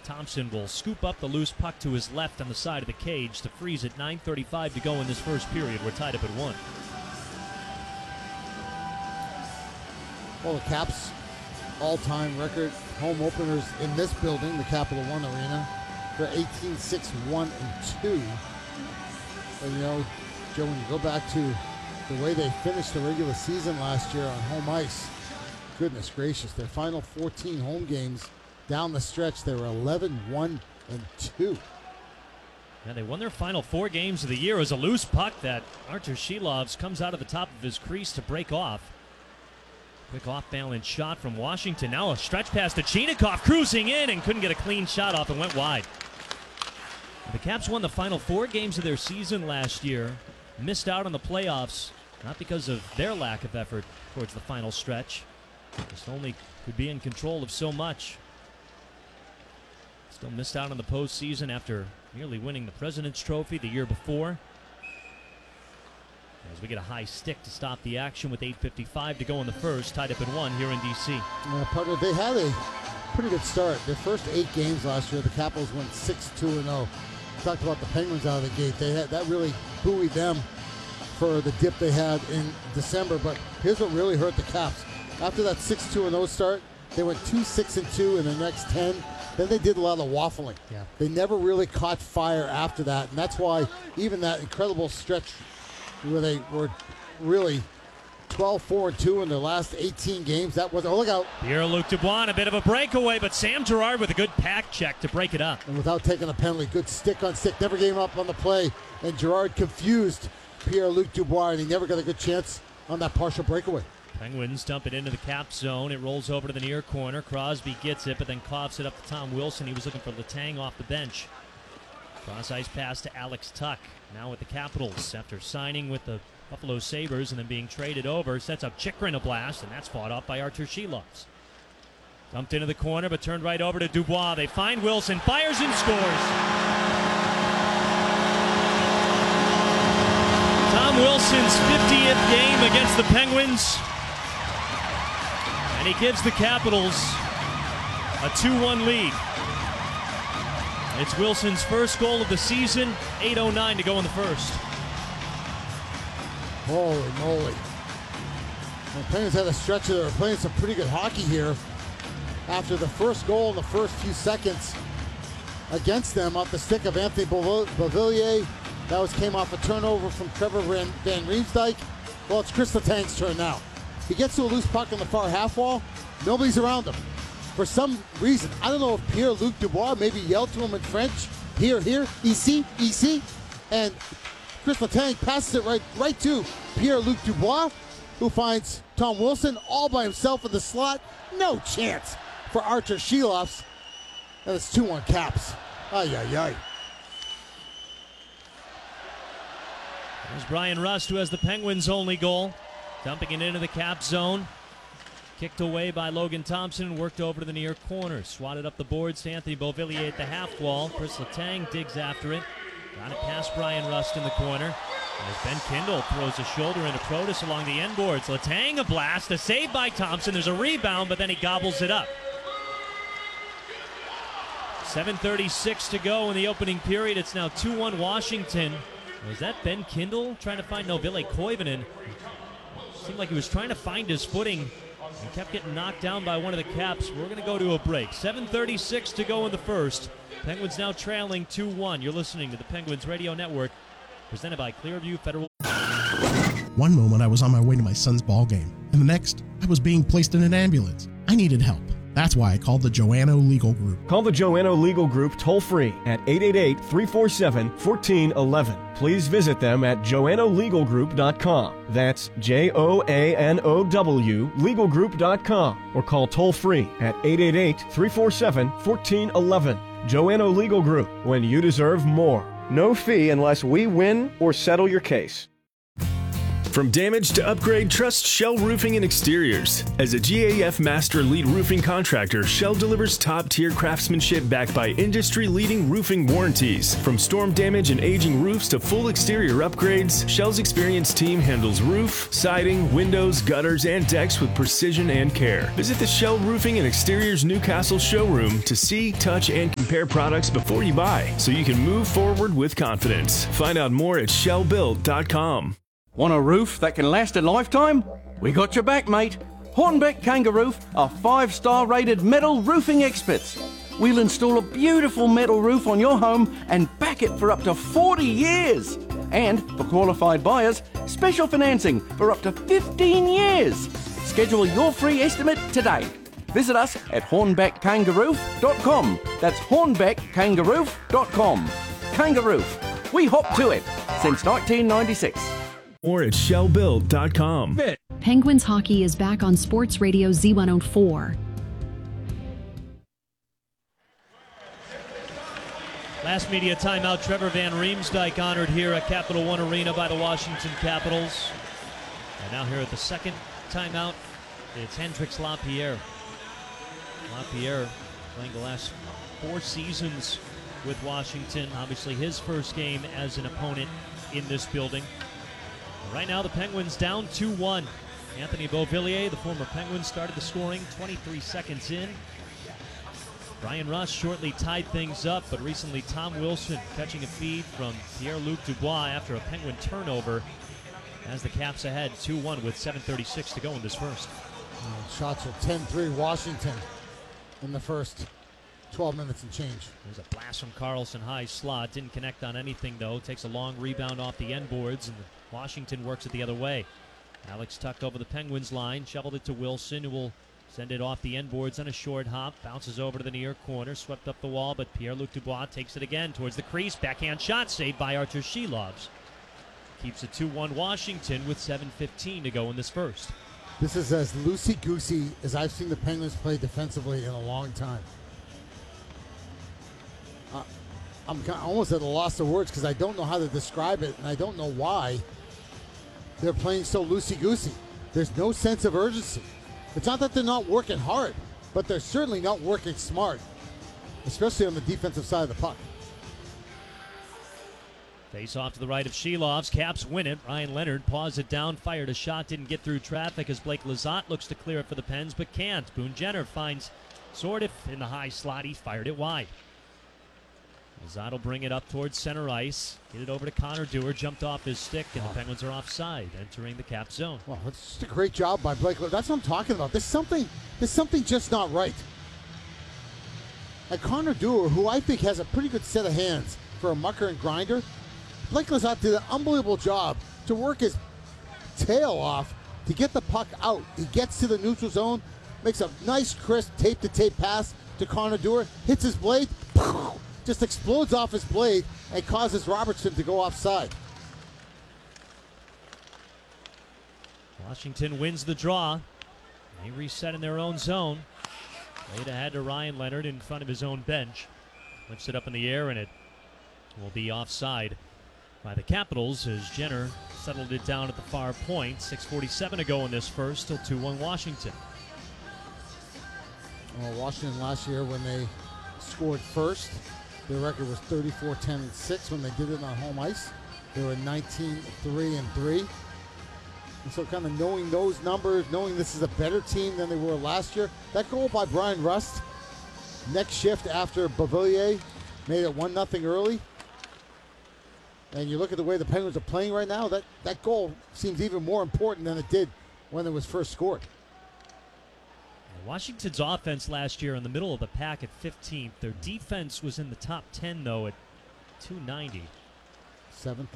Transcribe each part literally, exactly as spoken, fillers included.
Thompson will scoop up the loose puck to his left on the side of the cage to freeze at nine thirty-five to go in this first period. We're tied up at one. Well, the Caps' all-time record home openers in this building, the Capital One Arena, for eighteen six one and two. And you know, Joe, when you go back to the way they finished the regular season last year on home ice, goodness gracious, their final fourteen home games down the stretch, they were eleven one and two. Yeah, they won their final four games of the year as a loose puck that Artur Shilovs comes out of the top of his crease to break off. Quick off-balance shot from Washington. Now a stretch pass to Chinakhov, cruising in and couldn't get a clean shot off and went wide. The Caps won the final four games of their season last year. Missed out on the playoffs, not because of their lack of effort towards the final stretch. Just only could be in control of so much. Still missed out on the postseason after nearly winning the President's Trophy the year before. As we get a high stick to stop the action with eight fifty-five to go in the first, tied up at one here in D C. Uh, partner, they had a pretty good start. Their first eight games last year, the Capitals went six two and oh. Talked about the Penguins out of the gate. They had that really buoyed them for the dip they had in December. But here's what really hurt the Caps. After that six two and oh start, they went two six and two in the next ten. Then they did a lot of waffling. Yeah. They never really caught fire after that, and that's why even that incredible stretch where they were really twelve four and two in their last eighteen games, that was, oh, look out. Pierre-Luc Dubois, a bit of a breakaway, but Sam Girard with a good pack check to break it up. And without taking a penalty, good stick on stick, never gave up on the play, and Girard confused Pierre-Luc Dubois, and he never got a good chance on that partial breakaway. Penguins dump it into the cap zone. It rolls over to the near corner. Crosby gets it, but then coughs it up to Tom Wilson. He was looking for Letang off the bench. Cross-ice pass to Alex Tuch, now with the Capitals after signing with the Buffalo Sabres and then being traded over. Sets up Chychrun a blast, and that's fought off by Artur Shilovs. Dumped into the corner, but turned right over to Dubois. They find Wilson, fires and scores. Tom Wilson's fiftieth game against the Penguins, and he gives the Capitals a two one lead. It's Wilson's first goal of the season, eight oh nine to go in the first. Holy moly. The Penguins had a stretch of they were playing some pretty good hockey here after the first goal in the first few seconds against them off the stick of Anthony Beauvillier. That was came off a turnover from Trevor Van, Van Riemsdyk. Well, it's Chris Letang's turn now. He gets to a loose puck on the far half wall. Nobody's around him. For some reason, I don't know if Pierre-Luc Dubois maybe yelled to him in French, here, here, ici, ici, and Chris Letang passes it right, right to Pierre-Luc Dubois, who finds Tom Wilson all by himself in the slot. No chance for Artur Shilovs. And it's two one Caps. Ay, ay, ay. There's Brian Rust, who has the Penguins' only goal. Dumping it into the cap zone. Kicked away by Logan Thompson, worked over to the near corner. Swatted up the boards to Anthony Beauvillier at the half wall. Chris Letang digs after it. Got it past Brian Rust in the corner. As Ben Kindle throws a shoulder into Protas along the end boards. Letang a blast, a save by Thompson. There's a rebound, but then he gobbles it up. seven thirty-six to go in the opening period. It's now two one Washington. Was that Ben Kindle trying to find no Ville Koivunen? Seemed like he was trying to find his footing and kept getting knocked down by one of the Caps. We're going to go to a break. seven thirty-six to go in the first. Penguins now trailing two one. You're listening to the Penguins Radio Network, presented by Clearview Federal. One moment I was on my way to my son's ball game, and the next I was being placed in an ambulance. I needed help. That's why I called the Joanno Legal Group. Call the Joanno Legal Group toll-free at eight eight eight, three four seven, one four one one. Please visit them at joanno legal group dot com. That's J O A N O W legal group dot com. Or call toll-free at eight eight eight, three four seven, one four one one. Joanno Legal Group, when you deserve more. No fee unless we win or settle your case. From damage to upgrade, trust Shell Roofing and Exteriors. As a G A F Master Elite roofing contractor, Shell delivers top-tier craftsmanship backed by industry-leading roofing warranties. From storm damage and aging roofs to full exterior upgrades, Shell's experienced team handles roof, siding, windows, gutters, and decks with precision and care. Visit the Shell Roofing and Exteriors Newcastle showroom to see, touch, and compare products before you buy, so you can move forward with confidence. Find out more at shell built dot com. Want a roof that can last a lifetime? We got your back, mate. Hornbeck Kangaroof are five-star rated metal roofing experts. We'll install a beautiful metal roof on your home and back it for up to forty years. And for qualified buyers, special financing for up to fifteen years. Schedule your free estimate today. Visit us at hornbeck kangaroof dot com. That's hornbeck kangaroof dot com. Kangaroof. We hop to it since nineteen ninety-six. Or at shell built dot com. Penguins hockey is back on Sports Radio Z one oh four. Last media timeout, Trevor Van Riemsdyk honored here at Capital One Arena by the Washington Capitals. And now here at the second timeout, it's Hendrix Lapierre. Lapierre playing the last four seasons with Washington. Obviously his first game as an opponent in this building. Right now the Penguins down two one. Anthony Beauvillier, the former Penguin, started the scoring twenty-three seconds in. Brian Rust shortly tied things up, but recently Tom Wilson catching a feed from Pierre-Luc Dubois after a Penguin turnover as the Caps ahead two one with seven thirty-six to go in this first. Uh, shots are ten three Washington in the first twelve minutes and change. There's a blast from Carlson, high slot. Didn't connect on anything, though. Takes a long rebound off the end boards, and Washington works it the other way. Alex Tuck over the Penguins line, shoveled it to Wilson, who will send it off the end boards on a short hop. Bounces over to the near corner, swept up the wall, but Pierre-Luc Dubois takes it again towards the crease. Backhand shot saved by Artur Shilovs. Keeps it two one Washington with seven fifteen to go in this first. This is as loosey-goosey as I've seen the Penguins play defensively in a long time. Uh, I'm kind of almost at a loss of words because I don't know how to describe it, and I don't know why they're playing so loosey-goosey. There's no sense of urgency. It's not that they're not working hard, but they're certainly not working smart, especially on the defensive side of the puck. Face off to the right of Shilovs. Caps win it. Ryan Leonard paws it down, fired a shot, didn't get through traffic as Blake Lizotte looks to clear it for the Pens, but can't. Boone Jenner finds Sordiff in the high slot. He fired it wide. Lizotte will bring it up towards center ice. Get it over to Connor Dewar. Jumped off his stick, and the Penguins are offside, entering the Cap zone. Well, it's just a great job by Blake. That's what I'm talking about. There's something, there's something just not right. And Connor Dewar, who I think has a pretty good set of hands for a mucker and grinder, Blake Lizotte did an unbelievable job to work his tail off to get the puck out. He gets to the neutral zone, makes a nice, crisp tape-to-tape pass to Connor Dewar, hits his blade, just explodes off his blade and causes Robertson to go offside. Washington wins the draw. They reset in their own zone. Laid ahead to Ryan Leonard in front of his own bench. Lifts it up in the air, and it will be offside by the Capitals as Jenner settled it down at the far point. six forty-seven to go in this first, still two one Washington. Well, Washington last year, when they scored first, their record was thirty-four ten and six when they did it on home ice. They were nineteen three and three. And so kind of knowing those numbers, knowing this is a better team than they were last year, that goal by Brian Rust, next shift after Beauvillier made it one nothing early. And you look at the way the Penguins are playing right now, that, that goal seems even more important than it did when it was first scored. Washington's offense last year in the middle of the pack at fifteenth. Their defense was in the top ten, though, at two ninety. Seventh.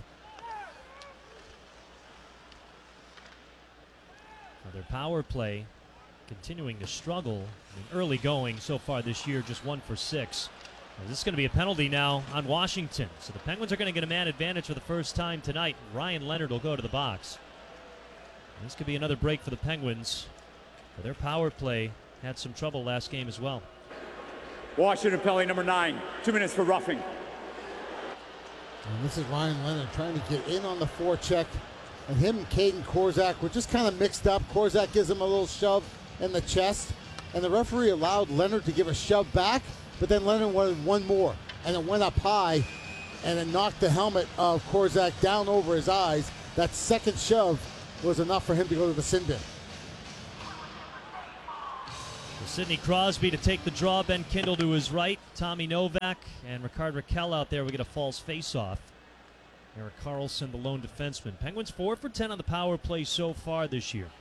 Now their power play continuing to struggle. I mean, early going so far this year, just one for six. Now, this is going to be a penalty now on Washington. So the Penguins are going to get a man advantage for the first time tonight. Ryan Leonard will go to the box. And this could be another break for the Penguins. But their power play had some trouble last game as well. Washington penalty number nine. Two minutes for roughing. And this is Ryan Leonard trying to get in on the forecheck and him and Caden Korzak were just kind of mixed up. Korzak gives him a little shove in the chest, and the referee allowed Leonard to give a shove back, but then Leonard wanted one more, and it went up high, and it knocked the helmet of Korzak down over his eyes. That second shove was enough for him to go to the sin bin. Sidney Crosby to take the draw. Ben Kindle to his right. Tommy Novak and Ricard Raquel out there. We get a false face-off. Eric Carlson, the lone defenseman. Penguins four for ten on the power play so far this year.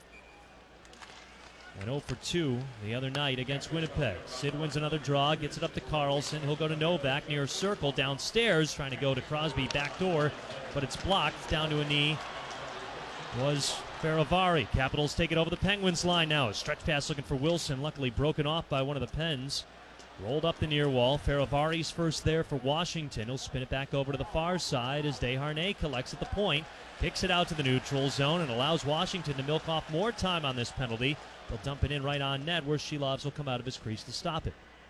And oh for two the other night against Winnipeg. Sid wins another draw, gets it up to Carlson. He'll go to Novak near circle downstairs, trying to go to Crosby back door, but it's blocked. Down to a knee was Faravari. Capitals take it over the Penguins line now. A stretch pass looking for Wilson, luckily broken off by one of the Pens. Rolled up the near wall. Faravari's first there for Washington. He'll spin it back over to the far side as Desharnais collects at the point, kicks it out to the neutral zone, and allows Washington to milk off more time on this penalty. They'll dump it in right on net, where Shilovs will come out of his crease to stop it.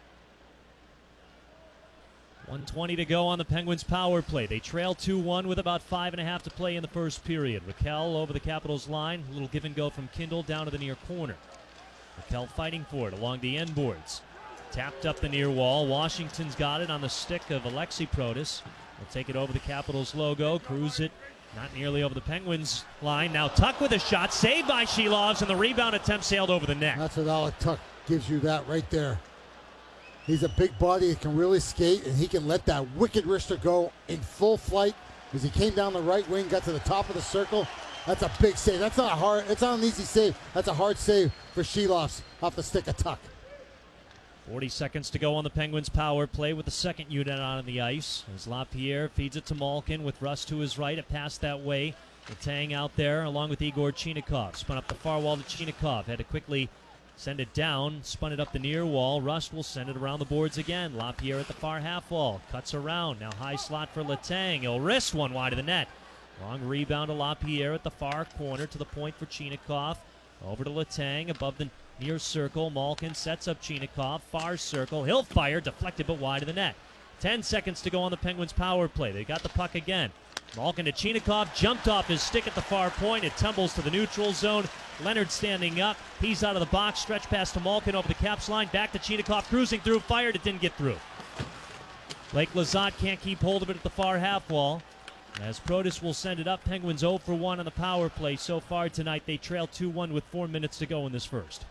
one twenty to go on the Penguins' power play. They trail two one with about five and a half to play in the first period. Raquel over the Capitals line. A little give and go from Kindle down to the near corner. Raquel fighting for it along the end boards. Tapped up the near wall. Washington's got it on the stick of Alexi Protas. He'll take it over the Capitals logo. Cruise it not nearly over the Penguins line. Now Tuck with a shot. Saved by Shilovs, and the rebound attempt sailed over the net. That's what Alec Tuck gives you that right there. He's a big body. He can really skate, and he can let that wicked wrister go in full flight as he came down the right wing, got to the top of the circle. That's a big save. That's not a hard. It's not an easy save. That's a hard save for Shilovs off the stick of Tuck. forty seconds to go on the Penguins' power play with the second unit on the ice. As LaPierre feeds it to Malkin with Russ to his right. It passed that way. Letang out there along with Igor Chinikov. Spun up the far wall to Chinikov. Had to quickly send it down. Spun it up the near wall. Rust will send it around the boards again. LaPierre at the far half wall. Cuts around. Now high slot for Letang. He'll wrist one wide of the net. Long rebound to LaPierre at the far corner to the point for Chinikov. Over to Letang above the near circle. Malkin sets up Chinikov. Far circle. He'll fire. Deflected but wide of the net. Ten seconds to go on the Penguins' power play. They got the puck again. Malkin to Chinikov. Jumped off his stick at the far point. It tumbles to the neutral zone. Leonard standing up. He's out of the box. Stretch pass to Malkin over the Caps line. Back to Chinikov. Cruising through. Fired. It didn't get through. Blake Lizotte can't keep hold of it at the far half wall. As Protas will send it up. Penguins oh for one on the power play so far tonight. They trail two one with four minutes to go in this first.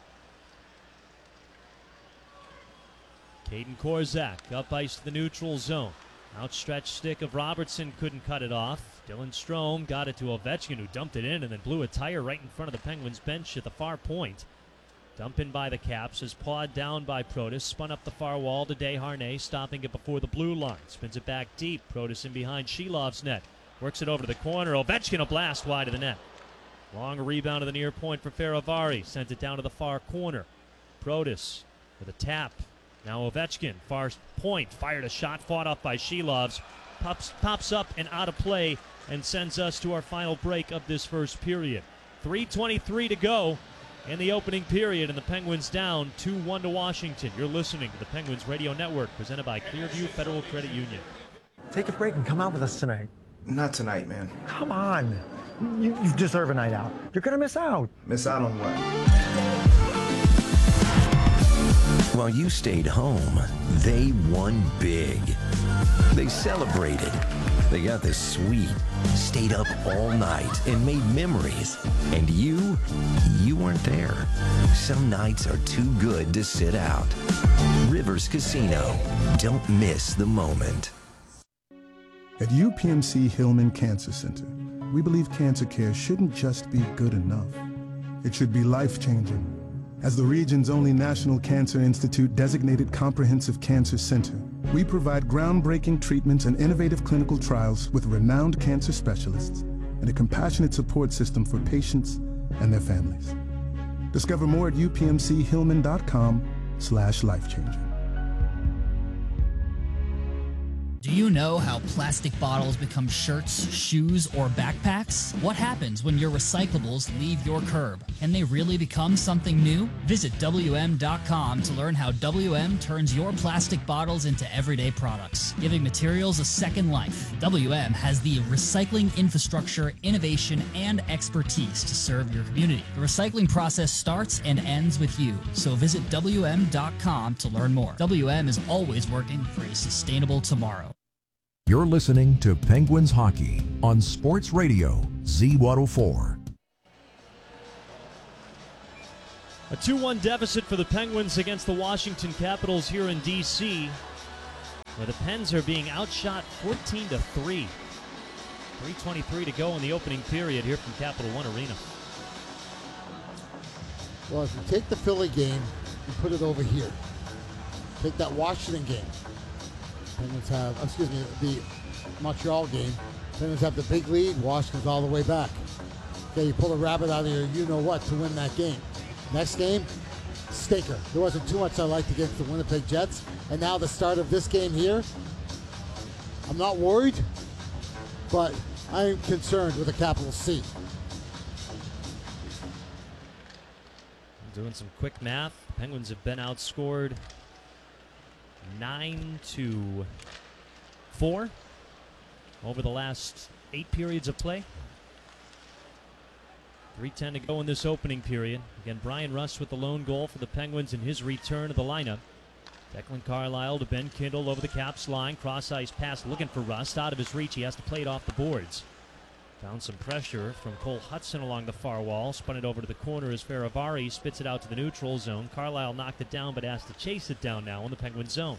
Caden Korzak up ice to the neutral zone. Outstretched stick of Robertson couldn't cut it off. Dylan Strome got it to Ovechkin, who dumped it in and then blew a tire right in front of the Penguins bench at the far point. Dump in by the Caps is pawed down by Protas. Spun up the far wall to Desharnais, stopping it before the blue line. Spins it back deep. Protas in behind Shilov's net. Works it over to the corner. Ovechkin a blast wide of the net. Long rebound to the near point for Faravari. Sent it down to the far corner. Protas with a tap. Now Ovechkin, far point, fired a shot, fought off by Shilovs. Pops, pops up and out of play and sends us to our final break of this first period. three twenty-three to go in the opening period, and the Penguins down two one to Washington. You're listening to the Penguins Radio Network, presented by Clearview Federal Credit Union. Take a break and come out with us tonight. Not tonight, man. Come on. You, you deserve a night out. You're going to miss out. Miss out on what? While you stayed home, they won big. They celebrated. They got the suite, stayed up all night, and made memories. And you, you weren't there. Some nights are too good to sit out. Rivers Casino. Don't miss the moment. At U P M C Hillman Cancer Center, we believe cancer care shouldn't just be good enough. It should be life-changing. As the region's only National Cancer Institute designated comprehensive cancer center, we provide groundbreaking treatments and innovative clinical trials with renowned cancer specialists and a compassionate support system for patients and their families. Discover more at upmchillman.com slash life-changing. Do you know how plastic bottles become shirts, shoes, or backpacks? What happens when your recyclables leave your curb? Can they really become something new? Visit W M dot com to learn how W M turns your plastic bottles into everyday products, giving materials a second life. W M has the recycling infrastructure, innovation, and expertise to serve your community. The recycling process starts and ends with you, so visit W M dot com to learn more. W M is always working for a sustainable tomorrow. You're listening to Penguins Hockey on Sports Radio Z one oh four. A two one deficit for the Penguins against the Washington Capitals here in D C, where the Pens are being outshot fourteen to three. three twenty-three to go in the opening period here from Capital One Arena. Well, if you take the Philly game and put it over here, take that Washington game. Penguins have, excuse me, the Montreal game. Penguins have the big lead. Washington's all the way back. Okay, you pull a rabbit out of your you-know-what to win that game. Next game, Staker. There wasn't too much I liked against the Winnipeg Jets. And now the start of this game here, I'm not worried, but I am concerned with a capital C. Doing some quick math. Penguins have been outscored nine to four over the last eight periods of play. three ten to go in this opening period. Again, Brian Rust with the lone goal for the Penguins in his return to the lineup. Declan Carlisle to Ben Kindle over the Caps line. Cross-ice pass looking for Rust. Out of his reach. He has to play it off the boards. Found some pressure from Cole Hudson along the far wall. Spun it over to the corner as Faravari spits it out to the neutral zone. Carlisle knocked it down but has to chase it down now in the Penguin zone.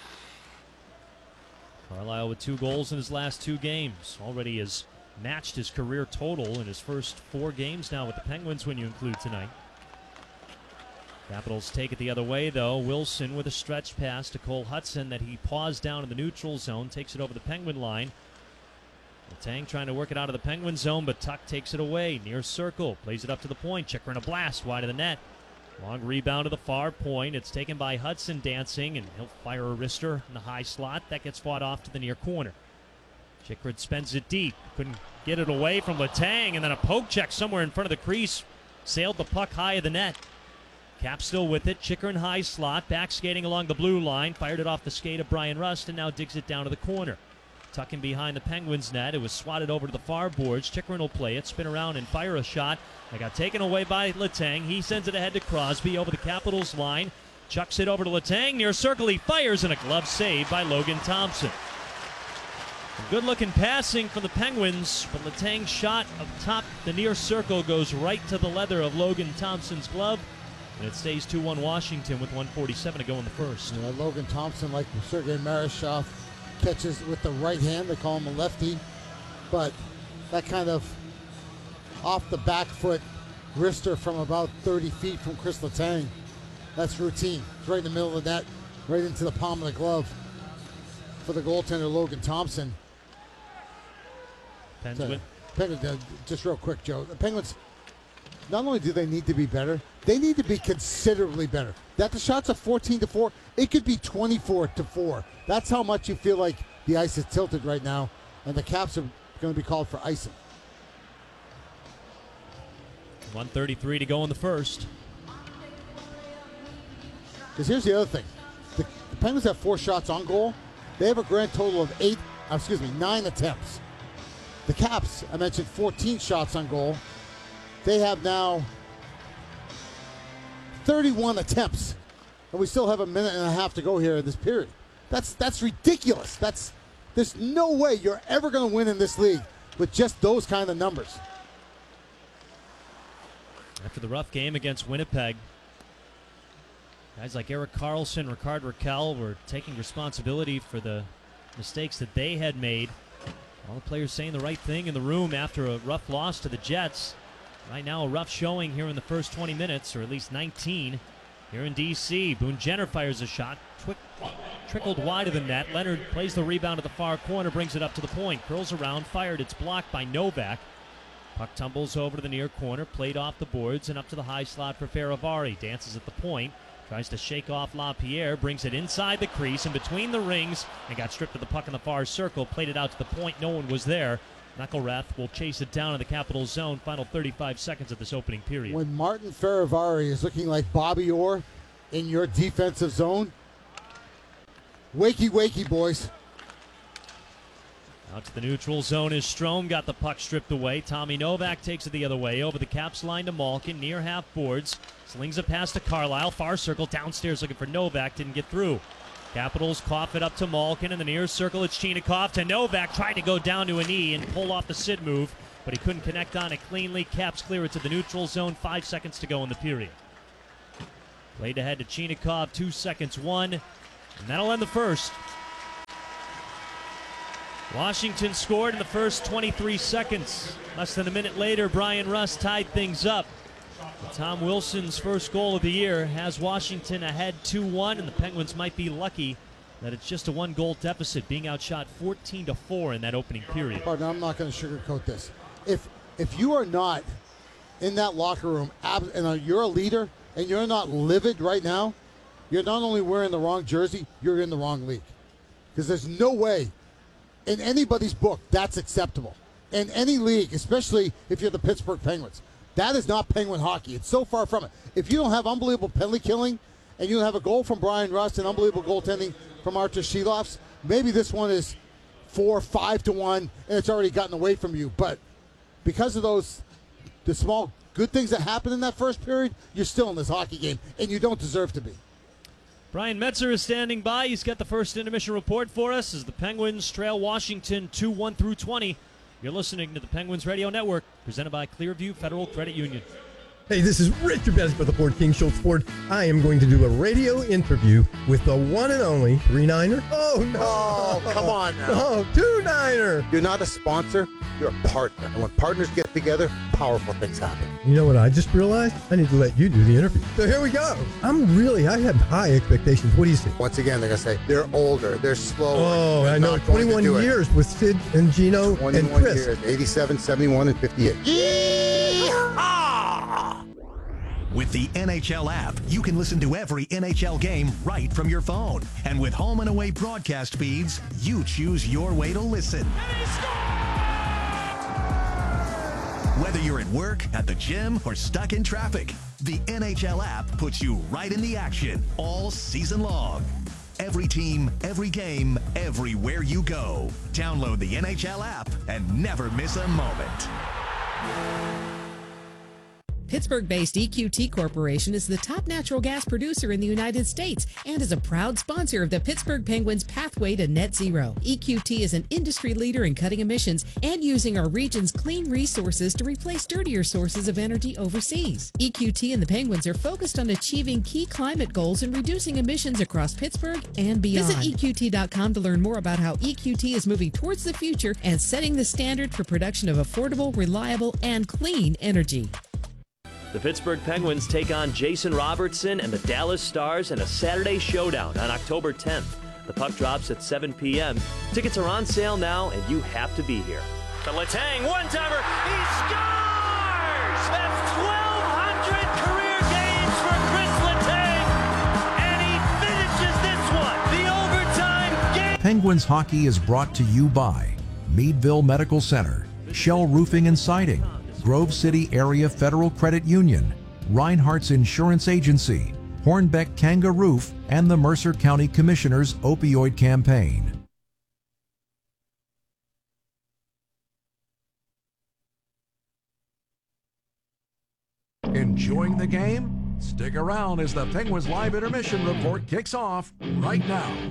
Carlisle with two goals in his last two games. Already has matched his career total in his first four games now with the Penguins when you include tonight. Capitals take it the other way, though. Wilson with a stretch pass to Cole Hudson that he paused down in the neutral zone. Takes it over the Penguin line. Letang trying to work it out of the Penguin zone, but Tuck takes it away. Near circle. Plays it up to the point. Chychrun a blast wide of the net. Long rebound to the far point. It's taken by Hudson dancing, and he'll fire a wrister in the high slot. That gets fought off to the near corner. Chychrun spends it deep. Couldn't get it away from Letang, and then a poke check somewhere in front of the crease. Sailed the puck high of the net. Cap still with it. Chychrun high slot. Back skating along the blue line. Fired it off the skate of Brian Rust, and now digs it down to the corner. Tucking behind the Penguins net. It was swatted over to the far boards. Chychrun will play it, spin around and fire a shot. It got taken away by Letang. He sends it ahead to Crosby over the Capitals line. Chucks it over to Letang. Near circle, he fires, and a glove save by Logan Thompson. Good-looking passing from the Penguins, but Letang's shot up top the near circle goes right to the leather of Logan Thompson's glove, and it stays two one Washington with one forty-seven to go in the first. Yeah, Logan Thompson, like Sergei Marashov, catches with the right hand. They call him a lefty, but that kind of off the back foot wrister from about thirty feet from Chris Letang, that's routine. It's right in the middle of the net, right into the palm of the glove for the goaltender Logan Thompson. So, Penguins, uh, just real quick, Joe. The Penguins, not only do they need to be better, they need to be considerably better. That the shots are fourteen to four, it could be twenty-four to four. That's how much you feel like the ice is tilted right now, and the Caps are going to be called for icing. one thirty-three to go in the first. Because here's the other thing. The, the Penguins have four shots on goal. They have a grand total of eight, uh, excuse me, nine attempts. The Caps, I mentioned fourteen shots on goal. They have now thirty-one attempts. And we still have a minute and a half to go here in this period. That's that's ridiculous. That's there's no way you're ever going to win in this league with just those kind of numbers. After the rough game against Winnipeg, guys like Erik Karlsson, Rickard Rakell were taking responsibility for the mistakes that they had made. All the players saying the right thing in the room after a rough loss to the Jets. Right now, a rough showing here in the first twenty minutes, or at least nineteen, here in D C. Boone Jenner fires a shot, twi- trickled wide of the net. Leonard plays the rebound at the far corner, brings it up to the point, curls around, fired. It's blocked by Novak. Puck tumbles over to the near corner, played off the boards and up to the high slot for Faravari. Dances at the point, Tries to shake off LaPierre, brings it inside the crease and between the rings, and got stripped of the puck in the far circle, played it out to the point, no one was there. Knucklerath will chase it down in the Capitals zone, final thirty-five seconds of this opening period. When Martin Ferivari is looking like Bobby Orr in your defensive zone, wakey, wakey, boys. Out to the neutral zone is Strome, got the puck stripped away. Tommy Novak takes it the other way, over the Caps line to Malkin, near half boards. Slings a pass to Carlisle, far circle, downstairs looking for Novak, didn't get through. Capitals cough it up to Malkin, in the near circle it's Chinakhov to Novak, trying to go down to a knee and pull off the sit move, but he couldn't connect on it cleanly. Caps clear it to the neutral zone, five seconds to go in the period. Played ahead to Chinakhov, two seconds, one, and that'll end the first. Washington scored in the first twenty-three seconds. Less than a minute later, Brian Rust tied things up. Tom Wilson's first goal of the year has Washington ahead two one, and the Penguins might be lucky that it's just a one-goal deficit, being outshot fourteen to four in that opening period. Pardon, I'm not going to sugarcoat this. If if you are not in that locker room and you're a leader and you're not livid right now, you're not only wearing the wrong jersey, you're in the wrong league. Because there's no way in anybody's book that's acceptable. In any league, especially if you're the Pittsburgh Penguins. That is not Penguin hockey. It's so far from it. If you don't have unbelievable penalty killing and you don't have a goal from Brian Rust and unbelievable goaltending from Artur Silovs, maybe this one is four, five to one, and it's already gotten away from you. But because of those, the small good things that happened in that first period, you're still in this hockey game, and you don't deserve to be. Brian Metzer is standing by. He's got the first intermission report for us as the Penguins trail Washington two one through twenty. You're listening to the Penguins Radio Network, presented by Clearview Federal Credit Union. Hey, this is Richard Besbeth of the Ford King Schultz Ford. I am going to do a radio interview with the one and only three-niner. Oh, no. Oh, come on now. Oh, two-niner. You're not a sponsor. You're a partner. And when partners get together, powerful things happen. You know what I just realized? I need to let you do the interview. So here we go. I'm really, I have high expectations. What do you see? Once again, they're going to say, they're older, they're slower. Oh, they're I know. twenty-one years with Sid and Gino and Chris. years, eighty-seven, seventy-one, and fifty-eight. Yeehaw! With the N H L app, you can listen to every N H L game right from your phone. And with home and away broadcast feeds, you choose your way to listen. Whether you're at work, at the gym, or stuck in traffic, the N H L app puts you right in the action all season long. Every team, every game, everywhere you go. Download the N H L app and never miss a moment. Pittsburgh-based E Q T Corporation is the top natural gas producer in the United States and is a proud sponsor of the Pittsburgh Penguins' pathway to net zero. E Q T is an industry leader in cutting emissions and using our region's clean resources to replace dirtier sources of energy overseas. E Q T and the Penguins are focused on achieving key climate goals and reducing emissions across Pittsburgh and beyond. Visit E Q T dot com to learn more about how E Q T is moving towards the future and setting the standard for production of affordable, reliable, and clean energy. The Pittsburgh Penguins take on Jason Robertson and the Dallas Stars in a Saturday showdown on October tenth. The puck drops at seven p.m. Tickets are on sale now, and you have to be here. The Letang one-timer, he scores! That's twelve hundred career games for Chris Letang, and he finishes this one, the overtime game. Penguins hockey is brought to you by Meadville Medical Center, Shell Roofing and Siding, Grove City Area Federal Credit Union, Reinhardt's Insurance Agency, Hornbeck Kanga Roof, and the Mercer County Commissioner's Opioid Campaign. Enjoying the game? Stick around as the Penguins Live Intermission Report kicks off right now.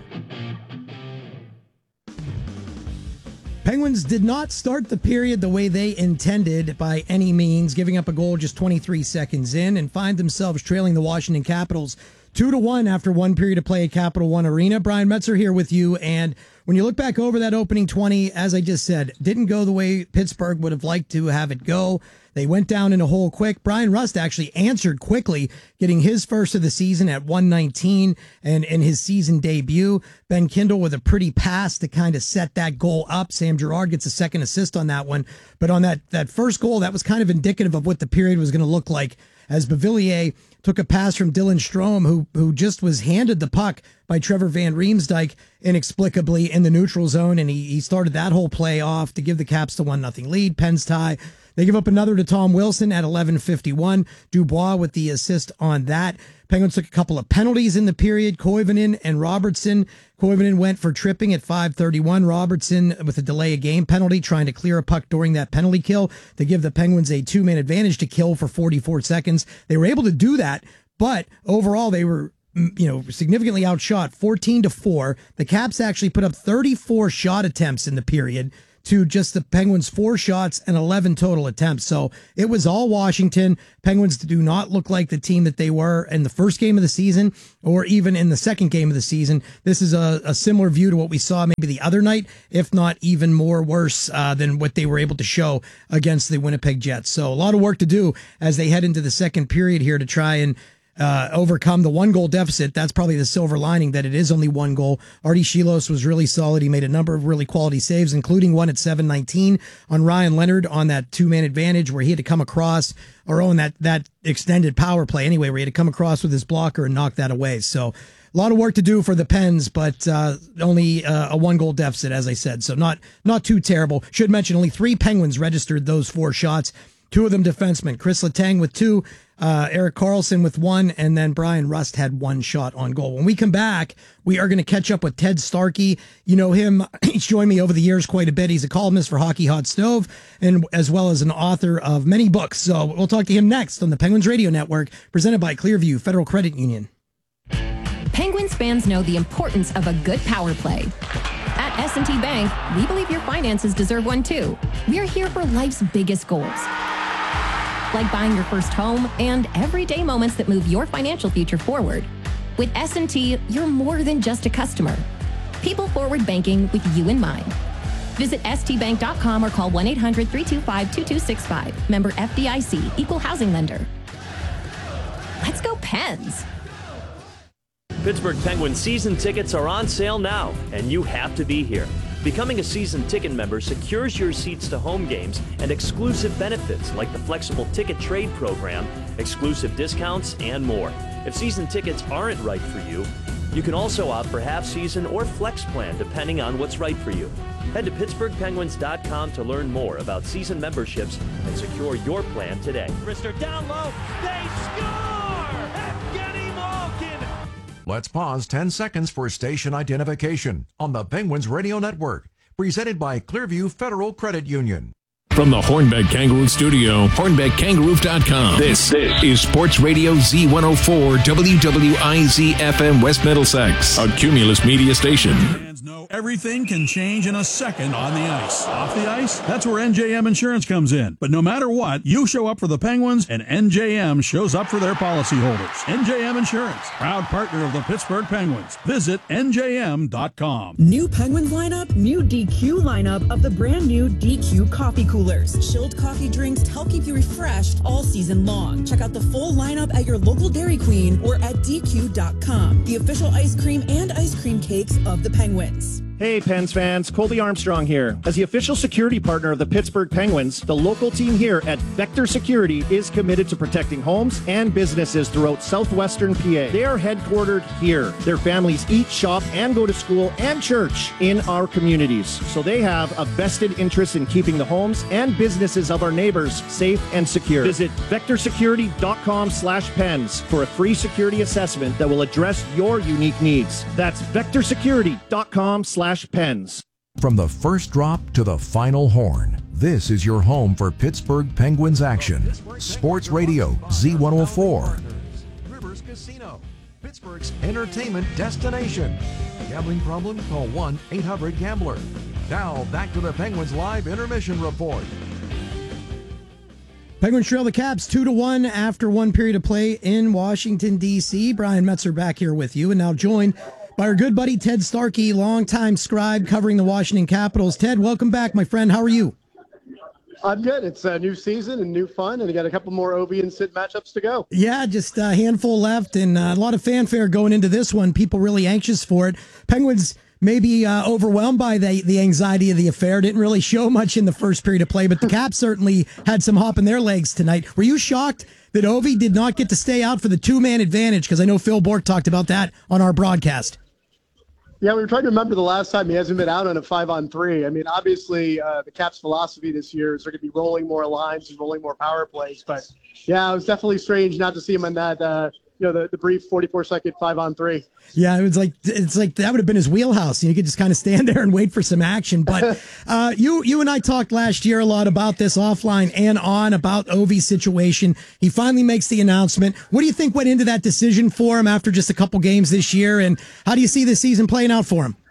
Penguins did not start the period the way they intended by any means, giving up a goal just twenty-three seconds in, and find themselves trailing the Washington Capitals two to one after one period of play at Capital One Arena. Brian Metzer here with you, and when you look back over that opening twenty, as I just said, didn't go the way Pittsburgh would have liked to have it go. They went down in a hole quick. Brian Rust actually answered quickly, getting his first of the season at one nineteen and in his season debut. Ben Kindle with a pretty pass to kind of set that goal up. Sam Girard gets a second assist on that one. But on that, that first goal, that was kind of indicative of what the period was going to look like as Beauvillier took a pass from Dylan Strome, who who just was handed the puck by Trevor Van Riemsdyk inexplicably in the neutral zone, and he, he started that whole play off to give the Caps the one nothing lead. Pens tie. They give up another to Tom Wilson at eleven fifty-one. Dubois with the assist on that. Penguins took a couple of penalties in the period. Koivunen and Robertson. Koivunen went for tripping at five thirty-one. Robertson with a delay of game penalty, trying to clear a puck during that penalty kill to give the Penguins a two-man advantage to kill for forty-four seconds. They were able to do that, but overall they were, you know, significantly outshot, fourteen to four. The Caps actually put up thirty-four shot attempts in the period to just the Penguins' four shots and eleven total attempts. So it was all Washington. Penguins do not look like the team that they were in the first game of the season or even in the second game of the season. This is a, a similar view to what we saw maybe the other night, if not even more worse uh, than what they were able to show against the Winnipeg Jets. So a lot of work to do as they head into the second period here to try and Uh, overcome the one goal deficit. That's probably the silver lining, that it is only one goal. Artie Shilos was really solid. He made a number of really quality saves, including one at seven nineteen on Ryan Leonard on that two-man advantage where he had to come across, or on that, that extended power play anyway, where he had to come across with his blocker and knock that away. So a lot of work to do for the Pens, but uh, only uh, a one-goal deficit, as I said. So not not too terrible. Should mention only three Penguins registered those four shots. Two of them defensemen. Chris Letang with two, uh, Eric Carlson with one, and then Brian Rust had one shot on goal. When we come back, we are going to catch up with Ted Starkey. You know him. He's joined me over the years quite a bit. He's a columnist for Hockey Hot Stove, and as well as an author of many books. So we'll talk to him next on the Penguins Radio Network, presented by Clearview Federal Credit Union. Penguins fans know the importance of a good power play. At S and T Bank, we believe your finances deserve one too. We're here for life's biggest goals, like buying your first home and everyday moments that move your financial future forward. With S and T, you're more than just a customer. People forward banking with you in mind. Visit S T bank dot com or call one eight hundred three two five two two six five. Member F D I C, Equal Housing Lender. Let's go Pens! Pittsburgh Penguins season tickets are on sale now, and you have to be here. Becoming a season ticket member secures your seats to home games and exclusive benefits like the flexible ticket trade program, exclusive discounts, and more. If season tickets aren't right for you, you can also opt for half season or flex plan depending on what's right for you. Head to pittsburgh penguins dot com to learn more about season memberships and secure your plan today. Rister down low, they score! Evgeny Malkin! Let's pause ten seconds for station identification on the Penguins Radio Network, presented by Clearview Federal Credit Union. From the Hornbeck Kangaroo Studio, hornbeck kangaroo dot com. This, this is Sports Radio Z one oh four, W W I Z F M West Middlesex, a Cumulus media station. Everything can change in a second on the ice. Off the ice, that's where N J M Insurance comes in. But no matter what, you show up for the Penguins, and N J M shows up for their policyholders. N J M Insurance, proud partner of the Pittsburgh Penguins. Visit N J M dot com. New Penguins lineup, new D Q lineup of the brand new D Q coffee coolers. Chilled coffee drinks to help keep you refreshed all season long. Check out the full lineup at your local Dairy Queen or at D Q dot com, the official ice cream and ice cream cakes of the Penguins. Hey, Pens fans, Colby Armstrong here. As the official security partner of the Pittsburgh Penguins, the local team here at Vector Security is committed to protecting homes and businesses throughout southwestern P A. They are headquartered here. Their families eat, shop, and go to school and church in our communities. So they have a vested interest in keeping the homes and businesses of our neighbors safe and secure. Visit vector security dot com slash pens for a free security assessment that will address your unique needs. That's vector security dot com slash pens. From the first drop to the final horn, this is your home for Pittsburgh Penguins action. Sports Radio Z one oh four. Rivers Casino, Pittsburgh's entertainment destination. Gambling problem? Call one eight hundred gambler. Now back to the Penguins live intermission report. Penguins trail the Caps two to one after one period of play in Washington, D C. Brian Metzer back here with you, and now joined by our good buddy Ted Starkey, longtime scribe covering the Washington Capitals. Ted, welcome back, my friend. How are you? I'm good. It's a new season and new fun, and we got a couple more O V and Sid matchups to go. Yeah, just a handful left, and a lot of fanfare going into this one. People really anxious for it. Penguins maybe uh, overwhelmed by the, the anxiety of the affair. Didn't really show much in the first period of play, but the Caps certainly had some hop in their legs tonight. Were you shocked that Ovi did not get to stay out for the two-man advantage? Because I know Phil Bork talked about that on our broadcast. Yeah, we were trying to remember the last time he hasn't been out on a five-on-three. I mean, obviously, uh, the Caps' philosophy this year is they're going to be rolling more lines and rolling more power plays. But, yeah, it was definitely strange not to see him in that, uh, you know, the, the brief forty-four second five-on-three. Yeah, it was like it's like that would have been his wheelhouse. You could just kind of stand there and wait for some action. But uh, you you and I talked last year a lot about this offline and on about Ovi's situation. He finally makes the announcement. What do you think went into that decision for him after just a couple games this year? And how do you see the season playing out for him?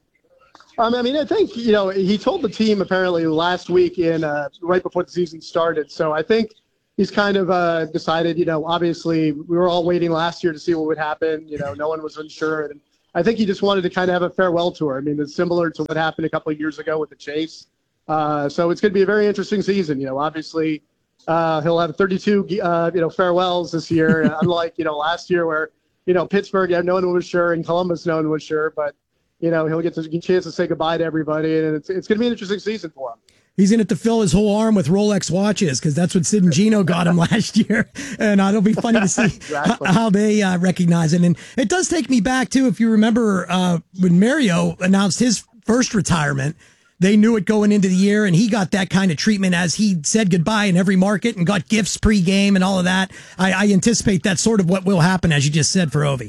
Um, I mean, I think, you know, he told the team apparently last week in uh, right before the season started. So I think he's kind of uh, decided, you know, obviously we were all waiting last year to see what would happen. You know, no one was unsure. And I think he just wanted to kind of have a farewell tour. I mean, it's similar to what happened a couple of years ago with the Chase. Uh, so it's going to be a very interesting season. You know, obviously uh, he'll have thirty-two, uh, you know, farewells this year, unlike, you know, last year where, you know, Pittsburgh, no one was sure, and Columbus, no one was sure. But, you know, he'll get the chance to say goodbye to everybody. And it's, it's going to be an interesting season for him. He's going to have to fill his whole arm with Rolex watches because that's what Sid and Gino got him last year. And uh, it'll be funny to see exactly. h- how they uh, recognize it. And it does take me back, too, if you remember uh, when Mario announced his first retirement, they knew it going into the year, and he got that kind of treatment as he said goodbye in every market and got gifts pregame and all of that. I, I anticipate that's sort of what will happen, as you just said, for Ovi.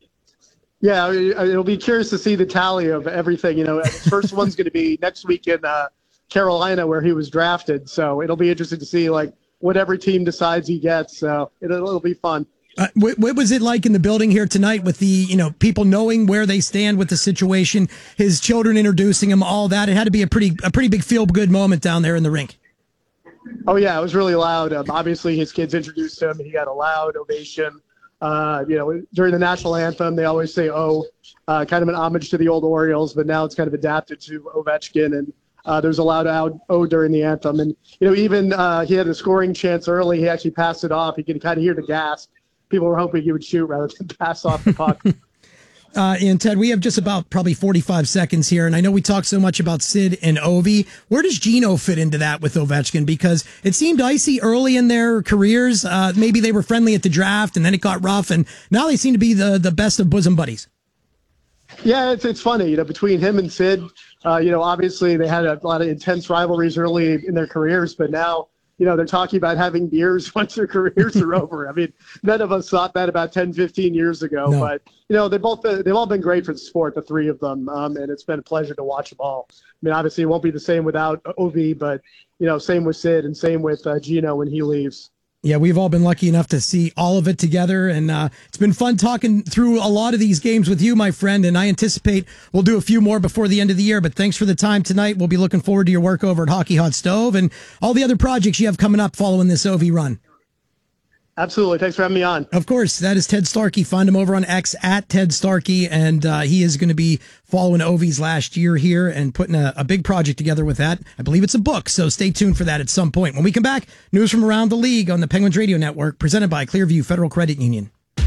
Yeah, it'll be curious to see the tally of everything. You know, the first one's going to be next week in uh, Carolina, where he was drafted. So it'll be interesting to see like what every team decides he gets. So it'll, it'll be fun. Uh, what, what was it like in the building here tonight with the, you know, people knowing where they stand with the situation, his children introducing him, all that? It had to be a pretty, a pretty big feel good moment down there in the rink. Oh yeah, it was really loud. Um, obviously his kids introduced him. He got a loud ovation. Uh, you know, during the national anthem, they always say, oh, uh, kind of an homage to the old Orioles, but now it's kind of adapted to Ovechkin. And Uh, there's a loud out O during the anthem. And, you know, even uh, he had a scoring chance early. He actually passed it off. You could kind of hear the gasp. People were hoping he would shoot rather than pass off the puck. uh, and, Ted, we have just about probably forty-five seconds here. And I know we talk so much about Sid and Ovi. Where does Gino fit into that with Ovechkin? Because it seemed icy early in their careers. Uh, maybe they were friendly at the draft, and then it got rough. And now they seem to be the, the best of bosom buddies. Yeah, it's it's funny, you know, between him and Sid, uh, you know, obviously they had a lot of intense rivalries early in their careers, but now, you know, they're talking about having beers once their careers are over. I mean, none of us thought that about ten, fifteen years ago, no. But, you know, they both, they've all been great for the sport, the three of them, um, and it's been a pleasure to watch them all. I mean, obviously it won't be the same without Ovi, but, you know, same with Sid and same with uh, Gino when he leaves. Yeah, we've all been lucky enough to see all of it together, and uh, it's been fun talking through a lot of these games with you, my friend, and I anticipate we'll do a few more before the end of the year, but thanks for the time tonight. We'll be looking forward to your work over at Hockey Hot Stove and all the other projects you have coming up following this Ovi run. Absolutely. Thanks for having me on. Of course. That is Ted Starkey. Find him over on X at Ted Starkey. And uh, he is going to be following Ovi's last year here and putting a, a big project together with that. I believe it's a book, so stay tuned for that at some point. When we come back, news from around the league on the Penguins Radio Network, presented by Clearview Federal Credit Union.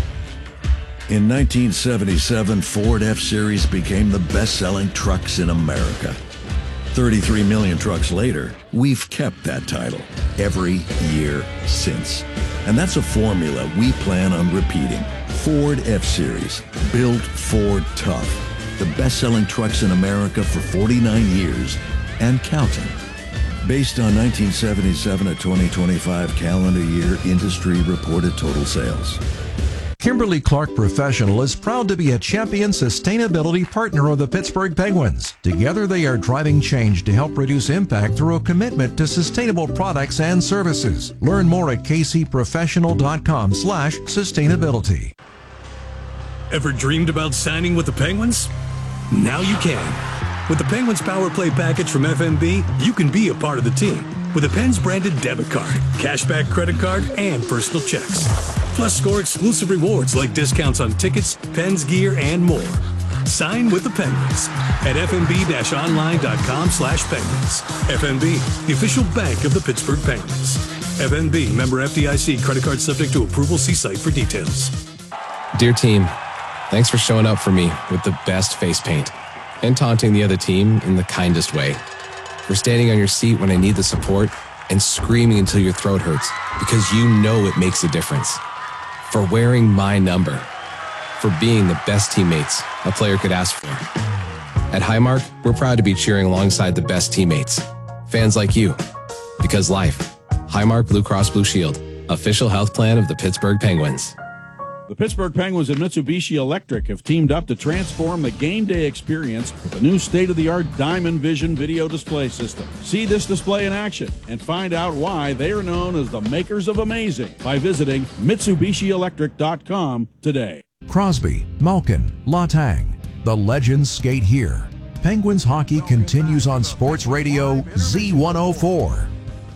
In nineteen seventy-seven, Ford F-Series became the best-selling trucks in America. thirty-three million trucks later, we've kept that title every year since. And that's a formula we plan on repeating. Ford F-Series, built Ford tough. The best-selling trucks in America for forty-nine years and counting. Based on nineteen seventy-seven to twenty twenty-five calendar year industry reported total sales. Kimberly Clark Professional is proud to be a champion sustainability partner of the Pittsburgh Penguins. Together they are driving change to help reduce impact through a commitment to sustainable products and services. Learn more at kcprofessional.com slash sustainability. Ever dreamed about signing with the Penguins? Now you can. With the Penguins Power Play package from F M B, you can be a part of the team with a Pens branded debit card, cashback credit card, and personal checks. Plus, score exclusive rewards like discounts on tickets, Pens gear, and more. Sign with the Penguins at fmb-online.com slash penguins. F M B, the official bank of the Pittsburgh Penguins. F M B, member F D I C, credit card subject to approval. See site for details. Dear team, thanks for showing up for me with the best face paint. and taunting the other team in the kindest way. For standing on your seat when I need the support and screaming until your throat hurts because you know it makes a difference. For wearing my number. For being the best teammates a player could ask for. At Highmark, we're proud to be cheering alongside the best teammates. Fans like you. Because life. Highmark Blue Cross Blue Shield. Official health plan of the Pittsburgh Penguins. The Pittsburgh Penguins and Mitsubishi Electric have teamed up to transform the game day experience with a new state-of-the-art Diamond Vision video display system. See this display in action and find out why they are known as the makers of amazing by visiting Mitsubishi Electric dot com today. Crosby, Malkin, Letang. The legends skate here. Penguins hockey continues on Sports Radio Z one oh four.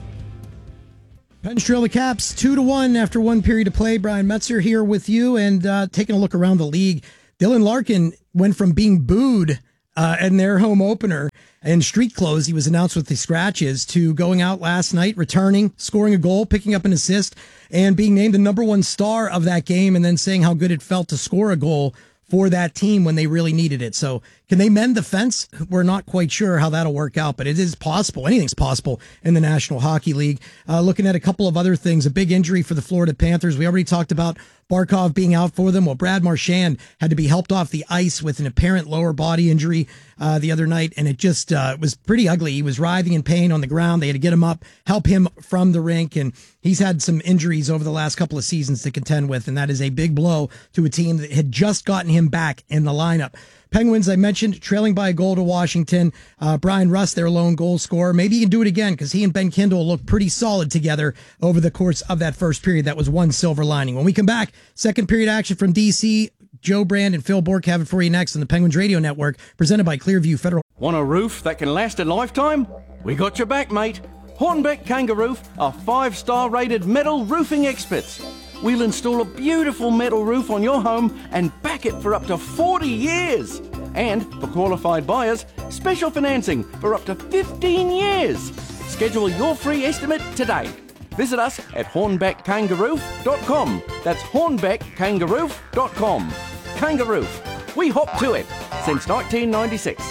Pens trail the Caps two to one after one period of play. Brian Metzer here with you, and uh, taking a look around the league. Dylan Larkin went from being booed uh, in their home opener in street clothes, he was announced with the scratches, to going out last night, returning, scoring a goal, picking up an assist, and being named the number one star of that game, and then saying how good it felt to score a goal for that team when they really needed it. So can they mend the fence? We're not quite sure how that'll work out, but it is possible. Anything's possible in the National Hockey League. Uh, looking at a couple of other things, a big injury for the Florida Panthers. We already talked about Barkov being out for them. Well, Brad Marchand had to be helped off the ice with an apparent lower body injury uh, the other night, and it just uh, was pretty ugly. He was writhing in pain on the ground. They had to get him up, help him from the rink, and he's had some injuries over the last couple of seasons to contend with, and that is a big blow to a team that had just gotten him back in the lineup. Penguins, I mentioned, trailing by a goal to Washington. Uh, Brian Rust, their lone goal scorer. Maybe he can do it again because he and Ben Kindle look pretty solid together over the course of that first period. That was one silver lining. When we come back, second period action from D C. Joe Brand and Phil Bork have it for you next on the Penguins Radio Network, presented by Clearview Federal. Want a roof that can last a lifetime? We got your back, mate. Hornbeck Kangaroof are five-star rated metal roofing experts. We'll install a beautiful metal roof on your home and back it for up to forty years. And for qualified buyers, special financing for up to fifteen years. Schedule your free estimate today. Visit us at hornbeck kangaroof dot com. That's hornbeck kangaroof dot com. Kangaroof. We hop to it since nineteen ninety-six.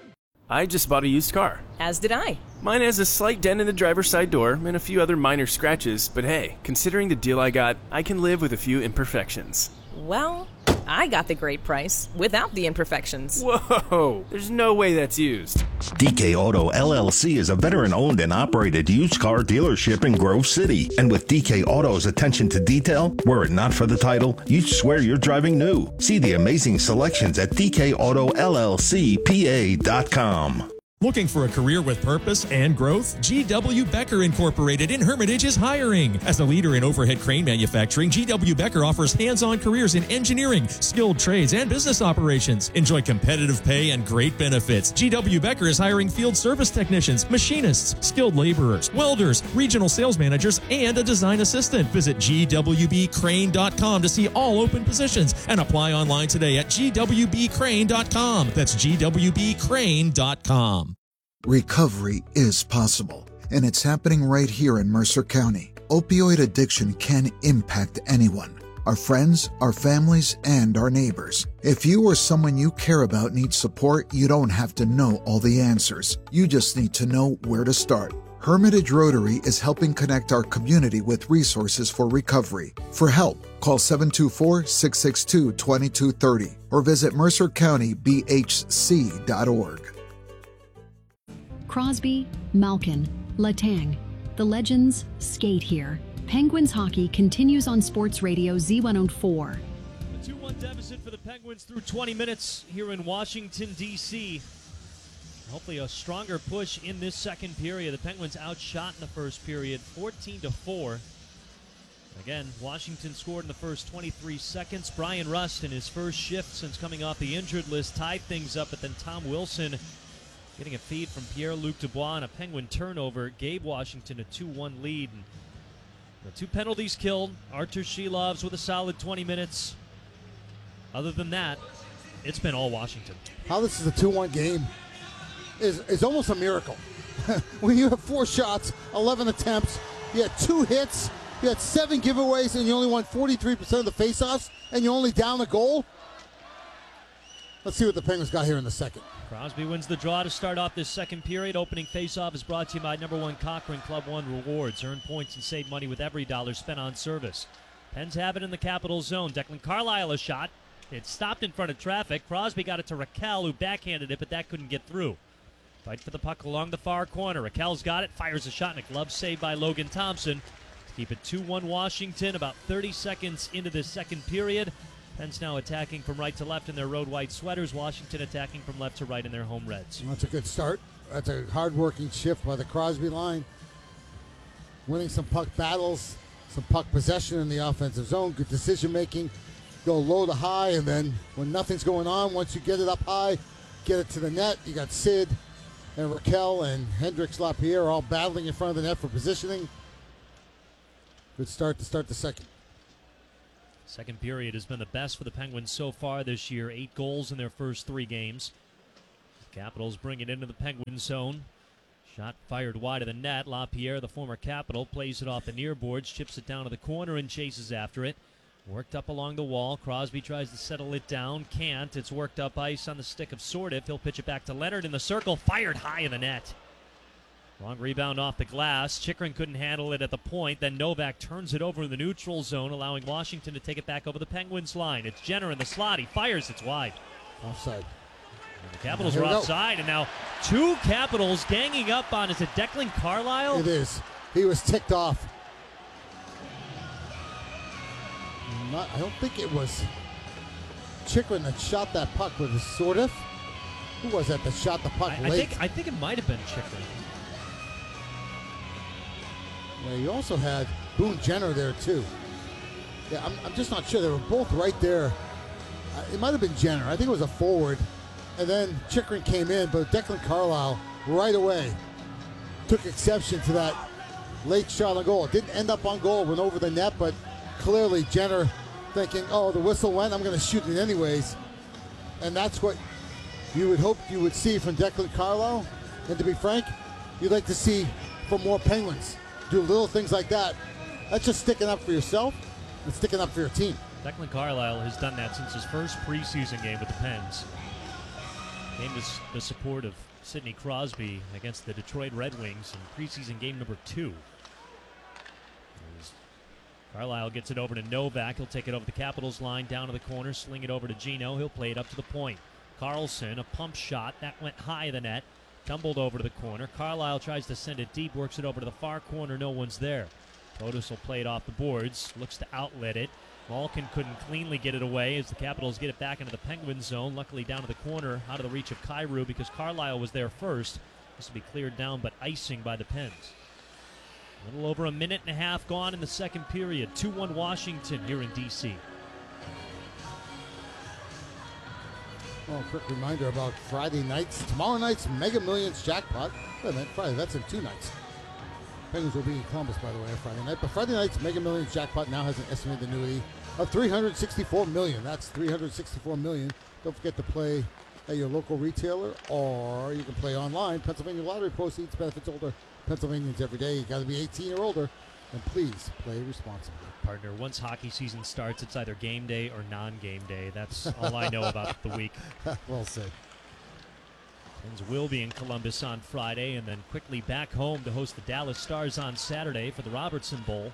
I just bought a used car. As did I. Mine has a slight dent in the driver's side door and a few other minor scratches, but hey, considering the deal I got, I can live with a few imperfections. Well, I got the great price without the imperfections. Whoa, there's no way that's used. D K Auto L L C is a veteran-owned and operated used car dealership in Grove City. And with D K Auto's attention to detail, were it not for the title, you'd swear you're driving new. See the amazing selections at D K Auto L L C P A dot com. Looking for a career with purpose and growth? G W. Becker Incorporated in Hermitage is hiring. As a leader in overhead crane manufacturing, G W. Becker offers hands-on careers in engineering, skilled trades, and business operations. Enjoy competitive pay and great benefits. G W. Becker is hiring field service technicians, machinists, skilled laborers, welders, regional sales managers, and a design assistant. Visit G W B crane dot com to see all open positions and apply online today at G W B crane dot com. That's G W B crane dot com. Recovery is possible, and it's happening right here in Mercer County. Opioid addiction can impact anyone, our friends, our families, and our neighbors. If you or someone you care about needs support, you don't have to know all the answers. You just need to know where to start. Hermitage Rotary is helping connect our community with resources for recovery. For help, call seven two four, six six two, two two three zero or visit mercer county b h c dot org. Crosby, Malkin, Letang. The legends skate here. Penguins hockey continues on Sports Radio Z one oh four. The two one deficit for the Penguins through twenty minutes here in Washington, D C Hopefully a stronger push in this second period. The Penguins outshot in the first period, fourteen to four. Again, Washington scored in the first twenty-three seconds. Brian Rust, in his first shift since coming off the injured list, tied things up, but then Tom Wilson, getting a feed from Pierre-Luc Dubois and a Penguin turnover, gave Washington a two one lead. And the two penalties killed. Artur Shilovs with a solid twenty minutes. Other than that, it's been all Washington. How this is a two one game is, is almost a miracle. When you have four shots, eleven attempts, you had two hits, you had seven giveaways, and you only won forty-three percent of the faceoffs, and you only down a goal. Let's see what the Penguins got here in the second. Crosby wins the draw to start off this second period. Opening faceoff is brought to you by number one Cochrane Club One Rewards. Earn points and save money with every dollar spent on service. Pens have it in the Capital zone. Declan Carlisle a shot. It stopped in front of traffic. Crosby got it to Raquel, who backhanded it, but that couldn't get through. Fight for the puck along the far corner. Raquel's got it, fires a shot, and a glove save by Logan Thompson. To keep it two one Washington, about thirty seconds into this second period. Pens now attacking from right to left in their road white sweaters. Washington attacking from left to right in their home reds. Well, that's a good start. That's a hard-working shift by the Crosby line. Winning some puck battles, some puck possession in the offensive zone. Good decision-making. Go low to high, and then when nothing's going on, once you get it up high, get it to the net. You got Sid and Raquel and Hendricks Lapierre all battling in front of the net for positioning. Good start to start the second. Second period has been the best for the Penguins so far this year. Eight goals in their first three games. Capitals bring it into the Penguin zone. Shot fired wide of the net. LaPierre, the former Capital, plays it off the near boards, chips it down to the corner and chases after it. Worked up along the wall. Crosby tries to settle it down. Can't. It's worked up ice on the stick of Sordiff. He'll pitch it back to Leonard in the circle. Fired high in the net. Long rebound off the glass. Chychrun couldn't handle it at the point. Then Novak turns it over in the neutral zone, allowing Washington to take it back over the Penguins line. It's Jenner in the slot. He fires. It's wide. Offside. And the Capitals Here are we go. offside, and now two Capitals ganging up on, is it Declan Carlisle? It is. He was ticked off. Not, I don't think it was Chychrun that shot that puck. Was it Sordiff? Who was that that shot the puck I, I late? think I think it might have been Chychrun. Yeah, you also had Boone Jenner there too. Yeah, I'm, I'm just not sure. They were both right there. Uh, it might have been Jenner. I think it was a forward. And then Chychrun came in, but Declan Carlisle right away took exception to that late shot on goal. It didn't end up on goal, went over the net, but clearly Jenner thinking, oh, the whistle went, I'm going to shoot it anyways. And that's what you would hope you would see from Declan Carlisle. And to be frank, you'd like to see from more Penguins. Do little things like that. That's just sticking up for yourself and sticking up for your team. Declan Carlisle has done that since his first preseason game with the Pens. Came to the support of Sidney Crosby against the Detroit Red Wings in preseason game number two. As Carlisle gets it over to Novak. He'll take it over the Capitals line, down to the corner, sling it over to Gino. He'll play it up to the point. Carlson, a pump shot. That went high of the net. Tumbled over to the corner. Carlisle tries to send it deep, works it over to the far corner. No one's there. Otis will play it off the boards. Looks to outlet it. Malkin couldn't cleanly get it away as the Capitals get it back into the Penguin zone. Luckily down to the corner, out of the reach of Kyrou because Carlisle was there first. This will be cleared down, but icing by the Pens. A little over a minute and a half gone in the second period. two one Washington here in D C Well, a quick reminder about Friday nights. Tomorrow night's Mega Millions jackpot. Wait a minute, Friday, that's in two nights. Penguins will be in Columbus, by the way, on Friday night. But Friday night's Mega Millions jackpot now has an estimated annuity of three hundred sixty-four million dollars. That's three hundred sixty-four million dollars. Don't forget to play at your local retailer, or you can play online. Pennsylvania Lottery proceeds benefits older Pennsylvanians every day. You got to be eighteen or older, and please play responsibly. Partner, once hockey season starts, it's either game day or non-game day. That's all I know about the week. Well said. Pens will be in Columbus on Friday and then quickly back home to host the Dallas Stars on Saturday for the Robertson Bowl.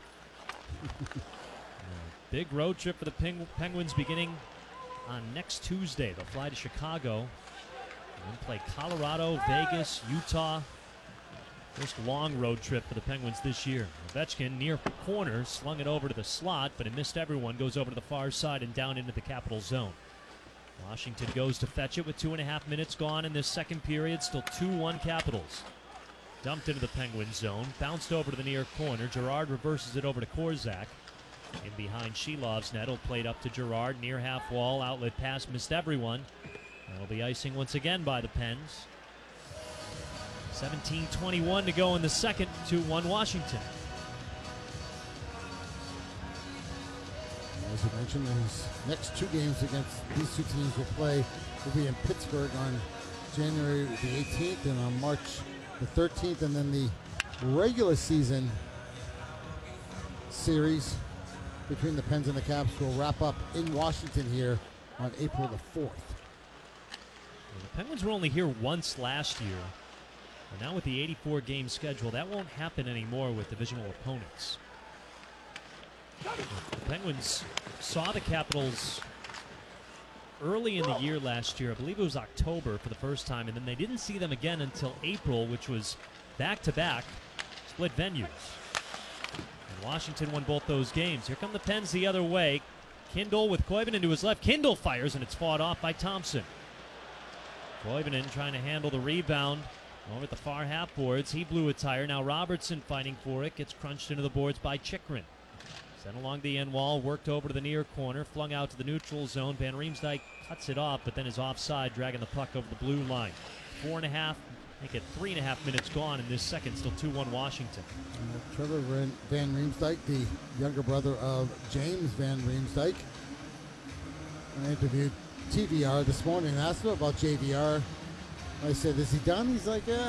Big road trip for the Peng- Penguins beginning on next Tuesday. They'll fly to Chicago and then play Colorado, Vegas, Utah. First long road trip for the Penguins this year. Ovechkin near corner, slung it over to the slot, but it missed everyone. Goes over to the far side and down into the Capital zone. Washington goes to fetch it with two and a half minutes gone in this second period. Still two one Capitals. Dumped into the Penguin zone. Bounced over to the near corner. Girard reverses it over to Korzak. In behind Shilov's net. Will play it up to Girard. Near half wall. Outlet pass missed everyone. That'll be icing once again by the Pens. seventeen twenty-one to go in the second. two one Washington. As you mentioned, those next two games against these two teams will play will be in Pittsburgh on January the eighteenth and on March the thirteenth, and then the regular season series between the Pens and the Caps will wrap up in Washington here on April the fourth. Well, the Penguins were only here once last year. And now with the eighty-four game schedule, that won't happen anymore with divisional opponents. The Penguins saw the Capitals early in the year last year. I believe it was October for the first time, and then they didn't see them again until April, which was back-to-back split venues. And Washington won both those games. Here come the Pens the other way. Kindle with Koivunen to his left. Kindle fires, and it's fought off by Thompson. Koivunen trying to handle the rebound over at the far half boards. He blew a tire. Now Robertson fighting for it. Gets crunched into the boards by Chychrun. Sent along the end wall, worked over to the near corner, flung out to the neutral zone. Van Riemsdyk cuts it off, but then is offside, dragging the puck over the blue line. Four and a half, make it three and a half minutes gone in this second. Still two one Washington. Uh, Trevor Van, Van Riemsdyk, the younger brother of James Van Riemsdyk. I interviewed T V R this morning and asked him about J V R. I said, is he done? He's like, yeah.